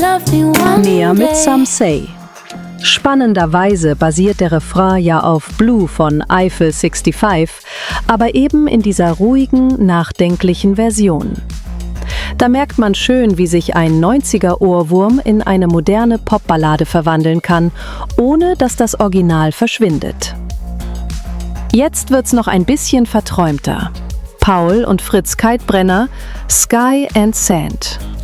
Mehr mit Some Say. Spannenderweise basiert der Refrain ja auf Blue von Eiffel 65, aber eben in dieser ruhigen, nachdenklichen Version. Da merkt man schön, wie sich ein 90er-Ohrwurm in eine moderne Popballade verwandeln kann, ohne dass das Original verschwindet. Jetzt wird's noch ein bisschen verträumter. Paul und Fritz Kalkbrenner, Sky and Sand.